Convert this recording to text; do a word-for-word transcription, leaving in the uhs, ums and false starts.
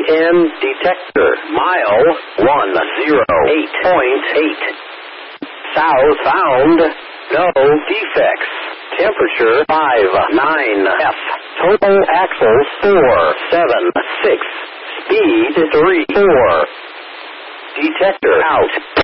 ten detector. Mile one oh eight point eight. South found. No defects. Temperature five nine F. Total axles four seven six. Speed three four. Detector out.